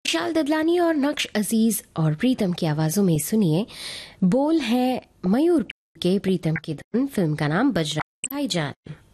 विशाल ददलानी और नक्श अजीज और प्रीतम की आवाजों में सुनिए। बोल है मयूर के प्रीतम की धुन। फिल्म का नाम बजरंग भाईजान।